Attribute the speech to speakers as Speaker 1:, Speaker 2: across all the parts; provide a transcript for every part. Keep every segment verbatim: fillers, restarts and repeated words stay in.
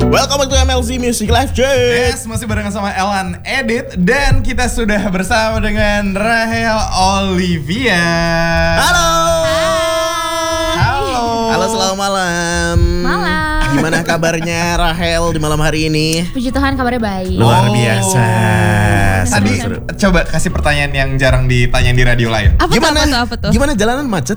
Speaker 1: Welcome back to M L C Music Live, Jay.
Speaker 2: Yes, masih barengan sama Elan Edit. Dan kita sudah bersama dengan Rahel Olivia.
Speaker 1: Halo.
Speaker 2: Halo.
Speaker 1: Halo, selamat malam.
Speaker 3: Malam.
Speaker 1: Gimana kabarnya Rahel di malam hari ini?
Speaker 3: Puji Tuhan kabarnya baik.
Speaker 1: Luar
Speaker 2: Oh.
Speaker 1: biasa.
Speaker 2: Tadi
Speaker 1: Seru-seru.
Speaker 2: coba kasih pertanyaan yang jarang ditanyain di radio lain.
Speaker 3: Apa
Speaker 1: Gimana?
Speaker 3: tuh, apa tuh, apa tuh?
Speaker 1: Gimana jalanan macet?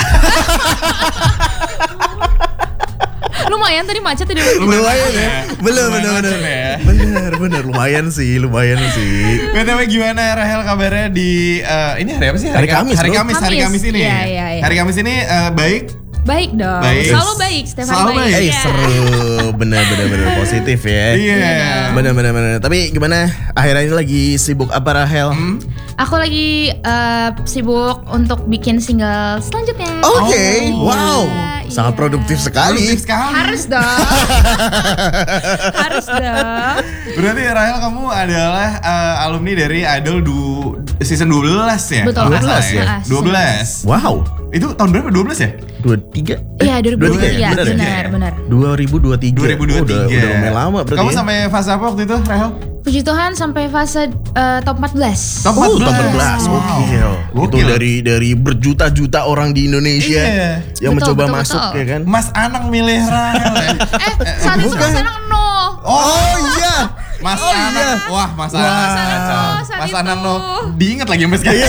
Speaker 3: Lumayan tadi macet tadi.
Speaker 1: Lumayan ya. Belum,
Speaker 2: Lumayan
Speaker 1: bener, bener.
Speaker 2: macet ya.
Speaker 1: Bener, bener. Lumayan sih, lumayan sih.
Speaker 2: B T W gimana Rahel kabarnya di uh, ini hari apa sih?
Speaker 1: Hari Kamis,
Speaker 2: Hari
Speaker 1: bro.
Speaker 2: Kamis, hari
Speaker 3: Kamis.
Speaker 2: Kamis ini.
Speaker 3: Iya, iya, iya.
Speaker 2: Hari Kamis ini uh, baik.
Speaker 3: Baik dong.
Speaker 2: Baik.
Speaker 3: Selalu baik, setiap hari
Speaker 2: Selalu
Speaker 3: baik.
Speaker 2: baik.
Speaker 1: Eh,
Speaker 3: Iya.
Speaker 1: seru. Bener, bener, bener. Positif ya.
Speaker 2: Iya.
Speaker 1: Bener, bener, bener. Tapi gimana? Akhirnya ini lagi sibuk apa Rahel?
Speaker 2: Hmm?
Speaker 3: Aku lagi eh, sibuk untuk bikin single selanjutnya.
Speaker 1: Oke,
Speaker 2: Oh.
Speaker 1: wow.
Speaker 3: Iya,
Speaker 1: Sangat
Speaker 3: iya.
Speaker 1: produktif sekali.
Speaker 2: Produktif sekali.
Speaker 3: Harus dong. Harus dong.
Speaker 2: Berarti Rahel kamu adalah uh, alumni dari Idol du season dua belas ya?
Speaker 3: Betul.
Speaker 2: Kalau nggak
Speaker 1: dua belas
Speaker 2: salah
Speaker 1: ya?
Speaker 3: Ah,
Speaker 2: dua belas.
Speaker 1: Wow.
Speaker 2: Itu tahun berapa? dua belas ya?
Speaker 1: dua tiga
Speaker 3: Iya, dua ribu dua puluh tiga.
Speaker 1: bener ya?
Speaker 3: Benar, benar.
Speaker 1: dua ribu dua puluh tiga
Speaker 2: dua ribu dua puluh tiga.
Speaker 1: Oh, udah, udah lumayan lama berarti.
Speaker 2: Kamu
Speaker 1: ya?
Speaker 2: sampai fase apa waktu itu, Rahel?
Speaker 3: Puji Tuhan sampai fase eh, top empat belas.
Speaker 2: Top
Speaker 1: Oh,
Speaker 2: empat belas.
Speaker 1: top empat belas.
Speaker 2: Wow.
Speaker 1: Gokil. Itu
Speaker 2: Gokil.
Speaker 1: dari dari berjuta-juta orang di Indonesia
Speaker 2: Iya.
Speaker 1: yang
Speaker 3: Betul,
Speaker 1: mencoba
Speaker 3: betul,
Speaker 1: masuk
Speaker 3: betul.
Speaker 1: ya kan.
Speaker 2: Mas Anang milih Rahel ya?
Speaker 3: Eh, saat itu
Speaker 1: bukan.
Speaker 3: Mas Anang no.
Speaker 1: Oh iya.
Speaker 2: Mas
Speaker 1: Oh,
Speaker 2: Anang.
Speaker 1: iya.
Speaker 2: Wah, Mas
Speaker 1: Wah.
Speaker 2: Anang.
Speaker 1: Mas
Speaker 3: Anang no, saat
Speaker 2: Mas
Speaker 3: itu.
Speaker 2: Anang no. Diingat lagi sampai sekarang.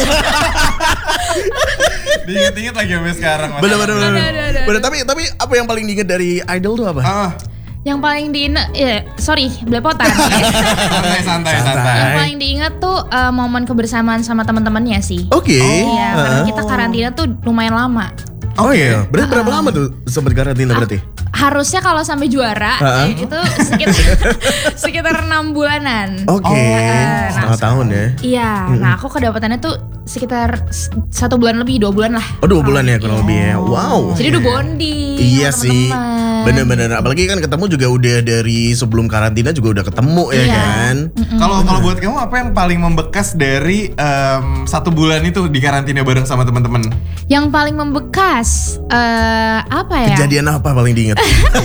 Speaker 2: Diingat-ingat lagi sampai sekarang. Mas
Speaker 1: Bener
Speaker 2: Anang.
Speaker 1: bener bener.
Speaker 3: Ada, ada, ada.
Speaker 1: Bener, tapi tapi apa yang paling diinget dari Idol tuh apa?
Speaker 2: Ah,
Speaker 3: Yang paling diingat, ya, sorry, belepotan.
Speaker 2: santai, santai,
Speaker 1: Santai.
Speaker 2: santai.
Speaker 3: Yang paling diingat tuh eh, momen kebersamaan sama teman-temannya sih.
Speaker 1: Oke.
Speaker 3: Iya, karena
Speaker 1: Heeh.
Speaker 3: kita karantina tuh lumayan lama.
Speaker 1: Oh iya. Berarti berapa lama tuh sempat karantina berarti?
Speaker 3: Harusnya kalau sampai juara
Speaker 1: Heeh.
Speaker 3: eh, itu sekitar sekitar enam bulanan.
Speaker 1: Oke.
Speaker 3: Oh,
Speaker 1: Setengah tahun ya.
Speaker 3: Iya, nah aku kedapatannya tuh sekitar s- satu bulan lebih, dua bulan lah.
Speaker 1: Oh dua bulan ya kurang lebih ya. Wow.
Speaker 3: Jadi udah bonding.
Speaker 1: Iya
Speaker 3: sama
Speaker 1: sih,
Speaker 3: teman-teman.
Speaker 1: bener-bener. Apalagi kan ketemu juga udah dari sebelum karantina juga udah ketemu ya
Speaker 3: Iya.
Speaker 1: kan.
Speaker 2: Kalau kalau buat kamu apa yang paling membekas dari em, satu bulan itu di karantina bareng sama teman-teman?
Speaker 3: Yang paling membekas eh apa ya?
Speaker 1: Kejadian apa paling diingat?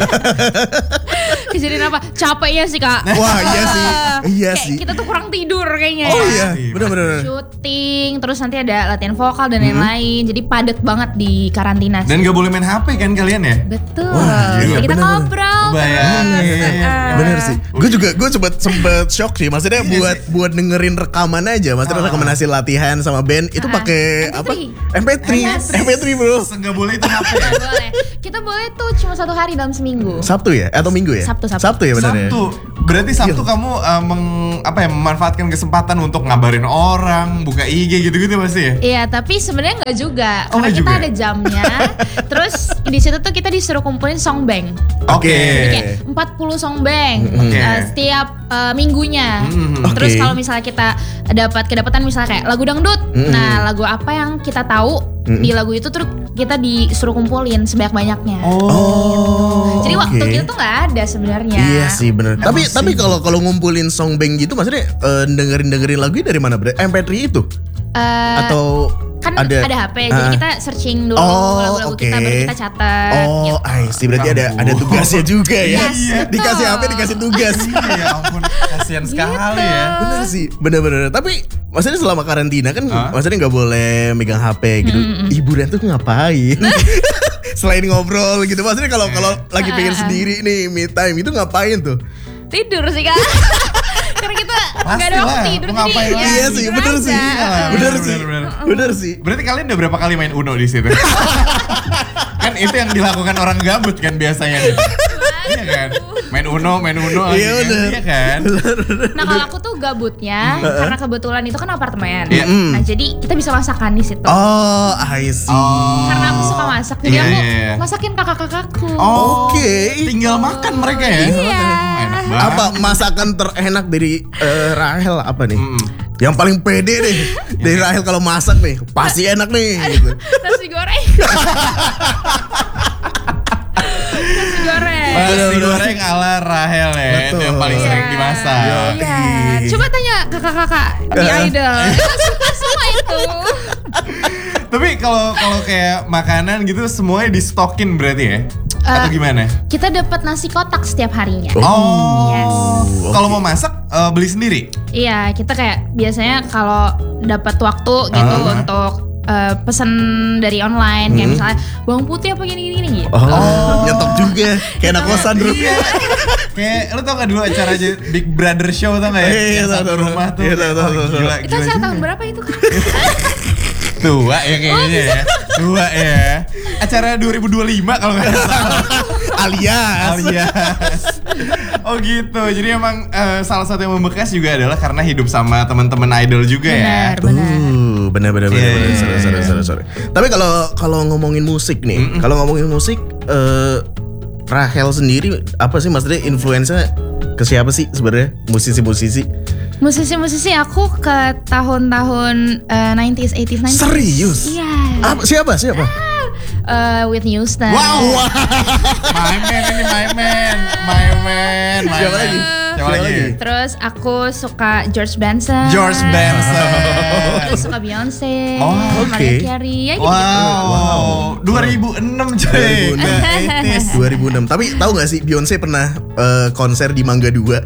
Speaker 3: Kejadian apa? Capeknya sih kak.
Speaker 1: Wah iya sih, iya
Speaker 3: Kayak
Speaker 1: sih.
Speaker 3: kita tuh kurang tidur kayaknya.
Speaker 1: Oh
Speaker 3: ya.
Speaker 1: iya, bener-bener.
Speaker 3: Syuting, terus nanti ada latihan vokal dan lain-lain. Jadi padat banget di karantina. sih.
Speaker 2: Dan gak boleh main H P kan kalian ya?
Speaker 3: Betul.
Speaker 1: Wah, iya,
Speaker 3: Jadi kita
Speaker 1: bener-bener.
Speaker 3: ngobrol.
Speaker 2: Bayangin.
Speaker 3: terus.
Speaker 1: Bener sih. Gue juga gue sempet sempet shock sih. Maksudnya
Speaker 2: Iya
Speaker 1: buat
Speaker 2: sih.
Speaker 1: buat dengerin rekaman aja. Maksudnya
Speaker 2: Ah.
Speaker 1: rekaman hasil latihan sama band itu
Speaker 3: Ah,
Speaker 1: pakai
Speaker 3: M P
Speaker 1: apa?
Speaker 3: three.
Speaker 1: M P three.
Speaker 3: Yes.
Speaker 1: M P three bro.
Speaker 2: Gak boleh itu H P ya?
Speaker 3: Nggak boleh. Kita boleh tuh cuma satu hari dalam seminggu.
Speaker 1: Sabtu ya? Atau Minggu ya?
Speaker 3: Sabtu, Sabtu.
Speaker 1: Sabtu ya benar ya.
Speaker 2: Sabtu. Berarti Sabtu
Speaker 1: Iya.
Speaker 2: kamu uh, meng, apa ya, memanfaatkan kesempatan untuk ngabarin orang, buka I G gitu-gitu pasti ya?
Speaker 3: Iya, tapi sebenarnya nggak juga.
Speaker 2: Oh,
Speaker 3: Karena
Speaker 2: nggak
Speaker 3: kita
Speaker 2: juga?
Speaker 3: ada jamnya. Terus di situ tuh kita disuruh kumpulin song bank.
Speaker 1: Oke.
Speaker 3: Jadi kayak empat puluh song bank
Speaker 2: Oke.
Speaker 3: uh, setiap uh, minggunya.
Speaker 2: Mm.
Speaker 3: Terus
Speaker 1: Oke.
Speaker 3: kalau misalnya kita dapat kedapatan misalnya kayak lagu dangdut.
Speaker 1: Mm.
Speaker 3: Nah, lagu apa yang kita tahu
Speaker 1: Mm.
Speaker 3: di lagu itu terus kita disuruh kumpulin sebanyak-banyaknya.
Speaker 1: Oh.
Speaker 3: Jadi waktu
Speaker 1: oke.
Speaker 3: kita tuh nggak ada sebenarnya.
Speaker 1: Iya sih bener. Tapi
Speaker 2: Emang
Speaker 1: tapi
Speaker 2: sih.
Speaker 1: kalau kalau ngumpulin song bank gitu, maksudnya eh, dengerin dengerin lagu dari mana? Bre? M P three itu
Speaker 3: Eh,
Speaker 1: atau
Speaker 3: kan
Speaker 1: ada?
Speaker 3: ada, H P, jadi
Speaker 1: Ah.
Speaker 3: kita searching dulu
Speaker 1: Oh,
Speaker 3: lagu-lagu kita
Speaker 1: oke.
Speaker 3: baru kita catat.
Speaker 1: Oh,
Speaker 3: gitu.
Speaker 1: I see. Berarti ada ada
Speaker 2: Ampun.
Speaker 1: tugasnya juga ya.
Speaker 3: Yes,
Speaker 2: Iya.
Speaker 3: betul.
Speaker 1: Dikasih H P, dikasih tugas.
Speaker 2: Iya ampun, kasihan sekali ya.
Speaker 1: Bener sih, bener-bener. Tapi maksudnya selama karantina kan,
Speaker 2: Hah?
Speaker 1: maksudnya nggak boleh megang H P gitu. Hiburan tuh ngapain? Selain ngobrol gitu, maksudnya kalau kalau lagi pengen sendiri nih me time itu ngapain tuh?
Speaker 3: Tidur sih kak. Karena kita nggak ada waktu
Speaker 2: Pastilah,
Speaker 3: tidur
Speaker 2: mau
Speaker 3: jadi
Speaker 2: ngapain
Speaker 3: ya
Speaker 2: lagi?
Speaker 1: Iya sih,
Speaker 3: tidur
Speaker 1: bener
Speaker 3: aja.
Speaker 1: sih,
Speaker 2: Iya,
Speaker 1: bener
Speaker 2: bener,
Speaker 1: sih,
Speaker 2: bener,
Speaker 1: bener sih.
Speaker 2: Berarti kalian udah berapa kali main Uno di situ? Kan itu yang dilakukan orang gabut kan biasanya nih. Iya kan? Main Uno, main Uno lagi
Speaker 1: Iya,
Speaker 2: kan?
Speaker 1: bener.
Speaker 2: Iya kan?
Speaker 3: Nah kalau aku tuh gabutnya karena kebetulan itu kan apartemen.
Speaker 2: Iya.
Speaker 3: Nah jadi kita bisa masakan di situ.
Speaker 1: Oh, I see.
Speaker 2: Oh.
Speaker 3: Karena aku suka masak, jadi
Speaker 2: Iya,
Speaker 3: aku
Speaker 2: iya, iya.
Speaker 3: masakin kakak-kakakku.
Speaker 2: Oh,
Speaker 1: Oke.
Speaker 2: tinggal makan mereka ya?
Speaker 3: Iya.
Speaker 2: Enak banget.
Speaker 1: Apa masakan terenak dari eh, Rahel apa nih?
Speaker 2: Mm.
Speaker 1: Yang paling pede deh dari Rahel kalau masak nih, pasti enak nih. Gitu.
Speaker 3: Nasi goreng. Nasi goreng.
Speaker 2: Nasi goreng ala Rahel ya, itu
Speaker 1: Betul.
Speaker 2: yang paling sering
Speaker 3: Iya.
Speaker 2: dimasak.
Speaker 1: Iya.
Speaker 3: Iya. Coba tanya kakak-kakak di
Speaker 1: Eh.
Speaker 3: Idol. Suka semua itu.
Speaker 2: Tapi kalau kalau kayak makanan gitu semuanya di stokin berarti ya? Atau gimana?
Speaker 3: Kita dapat nasi kotak setiap harinya.
Speaker 2: Oh,
Speaker 3: Yes.
Speaker 2: kalau mau masak uh, beli sendiri?
Speaker 3: Iya, kita kayak biasanya kalau dapat waktu gitu
Speaker 2: Ah.
Speaker 3: untuk uh, pesan dari online kayak misalnya bawang putih apa gini-gini gitu.
Speaker 1: Oh, nyetok juga. Kayak anak kosan bro.
Speaker 2: Iya. Kayak lu tau gak dulu acara aja Big Brother Show tau gak ya?
Speaker 1: Iya,
Speaker 2: Yang
Speaker 1: tahu,
Speaker 2: satu
Speaker 1: tahu.
Speaker 2: rumah tuh.
Speaker 1: Iya, tahu, tahu,
Speaker 2: Oh,
Speaker 1: tahu.
Speaker 2: gila,
Speaker 3: Itu
Speaker 2: gila
Speaker 3: acara
Speaker 2: juga.
Speaker 3: tahun berapa itu kan?
Speaker 2: Tua ya kayaknya ya. Tua ya. Acara dua ribu dua puluh lima kalau gak salah.
Speaker 1: Alias.
Speaker 2: Alias. Oh gitu. Jadi emang eh, salah satu yang membekas juga adalah karena hidup sama teman-teman idol juga ya.
Speaker 3: Benar, benar.
Speaker 1: Uh, benar benar benar
Speaker 2: Iya,
Speaker 1: benar.
Speaker 2: iya,
Speaker 1: Sorry,
Speaker 2: iya.
Speaker 1: sorry, sorry, sorry. Tapi kalau kalau ngomongin musik nih, kalau ngomongin musik, eh, Rahel sendiri apa sih maksudnya influence-nya ke siapa sih sebenarnya musisi-musisi?
Speaker 3: Musisi-musisi aku ke tahun-tahun uh, nineties, eighties, nineties.
Speaker 1: Serius?
Speaker 3: Iya.
Speaker 1: Apa siapa siapa?
Speaker 3: Uh, Whitney Houston.
Speaker 2: Wow. My man ini my man. My man. My
Speaker 1: Siapa
Speaker 2: man.
Speaker 1: lagi?
Speaker 2: Siapa
Speaker 1: Siapa
Speaker 2: lagi?
Speaker 1: lagi?
Speaker 3: Terus aku suka George Benson.
Speaker 2: George Benson.
Speaker 3: Terus suka Beyonce.
Speaker 2: Oh,
Speaker 1: oke.
Speaker 3: Mariah Carey. Ya gitu.
Speaker 2: Wow. dua ribu enam
Speaker 1: dua ribu
Speaker 2: coy.
Speaker 1: enam.
Speaker 2: delapan
Speaker 1: dua ribu enam. Tapi tahu nggak sih Beyonce pernah eh, konser di Mangga dua?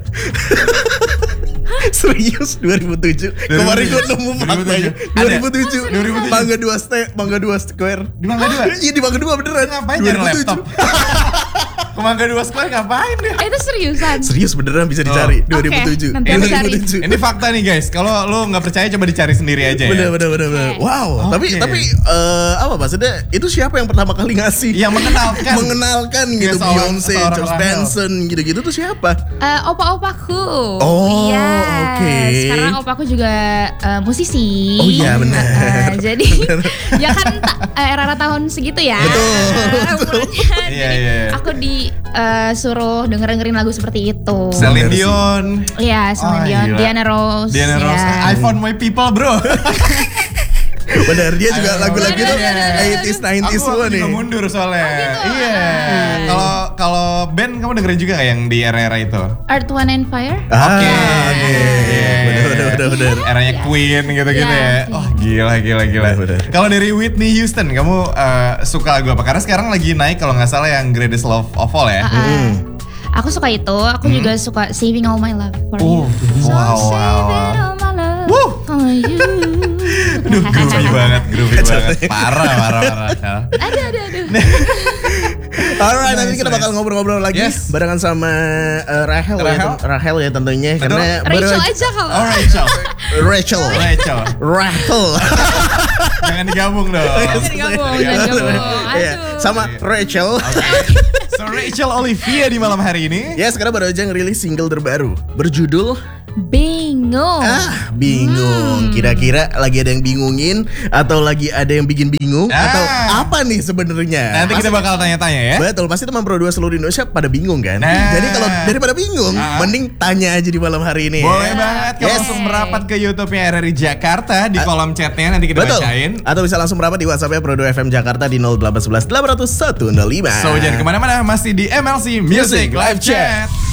Speaker 1: Serius dua ribu tujuh. Kemarin gue nemu faktanya. dua ribu tujuh.
Speaker 2: dua ribu tujuh.
Speaker 1: Mangga dua ste, Mangga dua Square.
Speaker 2: Di Mangga dua?
Speaker 1: Iya di Mangga dua beneran.
Speaker 2: Ngapain nyari
Speaker 1: dua ribu tujuh.
Speaker 2: laptop? Ke Mangga dua Square ngapain dia?
Speaker 3: Eh, itu seriusan.
Speaker 1: Serius beneran bisa dicari
Speaker 2: Oh.
Speaker 1: dua ribu tujuh.
Speaker 3: Oke, nanti
Speaker 1: dua
Speaker 3: aku
Speaker 1: ribu
Speaker 3: cari.
Speaker 1: tujuh.
Speaker 2: Ini fakta nih guys. Kalau lu nggak percaya coba dicari sendiri aja ya.
Speaker 1: Bener bener bener bener.
Speaker 3: Oke.
Speaker 1: Wow. Tapi
Speaker 2: Oke.
Speaker 1: tapi eh, apa maksudnya? Itu siapa yang pertama kali ngasih?
Speaker 2: Yang mengenalkan.
Speaker 1: Mengenalkan gitu
Speaker 2: seorang-
Speaker 1: Beyonce,
Speaker 2: seorang
Speaker 1: George
Speaker 2: Rahel.
Speaker 1: Benson gitu-gitu tuh siapa?
Speaker 3: Eh, opa-opaku.
Speaker 1: Oh,
Speaker 3: Yes.
Speaker 1: oke.
Speaker 3: Karena opaku juga eh, musisi.
Speaker 1: Oh iya, benar.
Speaker 3: Eh, jadi ya kan ta- eh, era-era tahun segitu ya.
Speaker 1: Betul,
Speaker 3: Eh,
Speaker 1: betul.
Speaker 3: umurnya.
Speaker 2: Iya,
Speaker 3: Jadi
Speaker 2: iya.
Speaker 3: aku disuruh denger-dengerin lagu seperti itu.
Speaker 2: Celine Dion.
Speaker 3: Iya, Celine
Speaker 2: Oh,
Speaker 3: Dion,
Speaker 2: gila.
Speaker 3: Diana Ross.
Speaker 2: Diana Ross.
Speaker 3: ya.
Speaker 2: I found my people bro.
Speaker 1: Bener dia juga
Speaker 2: Ayo,
Speaker 1: lagu-lagu
Speaker 2: bener,
Speaker 1: tuh
Speaker 2: bener, bener.
Speaker 1: eighties, nineties
Speaker 2: Aku
Speaker 1: semua
Speaker 2: waktu
Speaker 1: nih.
Speaker 2: juga mundur soalnya.
Speaker 3: gitu?
Speaker 2: Iya.
Speaker 3: Ah.
Speaker 2: Kalau kalau band kamu dengerin juga gak yang di era-era itu?
Speaker 3: Earth, Wind and Fire.
Speaker 1: Ah,
Speaker 2: Oke.
Speaker 1: oke.
Speaker 2: Iya.
Speaker 1: Bener bener bener bener.
Speaker 2: Eranya Queen gitu-gitu
Speaker 3: Iya,
Speaker 2: ya.
Speaker 3: sih.
Speaker 2: Oh gila gila gila.
Speaker 1: Bener, bener.
Speaker 2: Kalau dari Whitney Houston, kamu eh, suka lagu apa? Karena sekarang lagi naik kalau nggak salah yang Greatest Love of All ya.
Speaker 3: Ah, ah. Aku suka itu. Aku juga suka Saving All My Love for
Speaker 2: Uh,
Speaker 3: You.
Speaker 2: wow,
Speaker 3: So
Speaker 2: wow.
Speaker 3: saving all my love
Speaker 2: Wuh.
Speaker 3: for you.
Speaker 2: Aduh, groovy banget, groovy banget. Parah, parah, parah.
Speaker 3: Aduh, aduh, aduh.
Speaker 1: Alright, nanti
Speaker 2: Nice,
Speaker 1: kita bakal
Speaker 2: nice.
Speaker 1: ngobrol-ngobrol lagi
Speaker 2: Yes.
Speaker 1: barengan sama eh, Rahel, ya,
Speaker 2: Rahel?
Speaker 1: ten- Rahel ya tentunya
Speaker 2: Betul.
Speaker 1: karena
Speaker 3: Rachel
Speaker 1: baru-
Speaker 3: aja kalau.
Speaker 2: Oh, Rachel.
Speaker 1: Rachel.
Speaker 2: Rachel.
Speaker 1: Rahel.
Speaker 2: Jangan digabung dong.
Speaker 3: Jangan digabung, jangan digabung.
Speaker 1: Iya,
Speaker 3: Aduh.
Speaker 1: sama Rachel.
Speaker 2: So Rachel Olivia di malam hari ini.
Speaker 1: Ya sekarang baru aja ngerilis single terbaru berjudul
Speaker 3: Bingung.
Speaker 1: Ah bingung. Kira-kira lagi ada yang bingungin atau lagi ada yang bikin bingung
Speaker 2: Ah.
Speaker 1: atau apa nih sebenarnya?
Speaker 2: Nanti kita
Speaker 1: Pasti-
Speaker 2: bakal tanya-tanya ya.
Speaker 1: Betul, pasti teman Pro dua seluruh Indonesia pada bingung kan?
Speaker 2: Nah.
Speaker 1: Jadi kalau daripada bingung,
Speaker 2: Ah.
Speaker 1: mending tanya aja di malam hari ini.
Speaker 2: Boleh banget kalau
Speaker 1: Yes.
Speaker 2: langsung merapat ke YouTube-nya R R I Jakarta di kolom chatnya nanti kita
Speaker 1: Betul.
Speaker 2: bacain.
Speaker 1: Atau bisa langsung merapat di WhatsApp-nya Pro dua F M Jakarta di nol delapan satu satu delapan nol satu nol lima.
Speaker 2: So jangan kemana-mana, masih di M L C Music Live Chat.